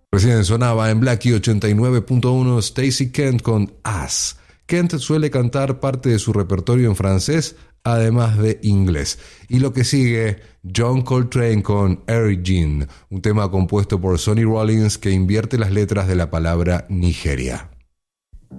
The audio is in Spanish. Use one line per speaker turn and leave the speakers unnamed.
Recién sonaba en Blackie 89.1 Stacey Kent con As. Kent suele cantar parte de su repertorio en francés, además de inglés. Y lo que sigue, John Coltrane con Harry Jean, un tema compuesto por Sonny Rollins que invierte las letras de la palabra Nigeria.